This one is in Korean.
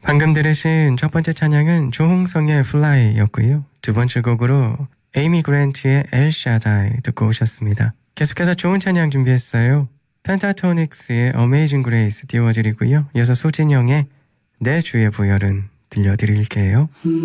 방금 들으신 첫 번째 찬양은 조홍성의 Fly였고요. 두 번째 곡으로 에이미 그랜트의 El Shaddai 듣고 오셨습니다. 계속해서 좋은 찬양 준비했어요. 펜타토닉스의 Amazing Grace 띄워드리고요. 이어서 소진영의 내 주의 보혈은 들려드릴게요.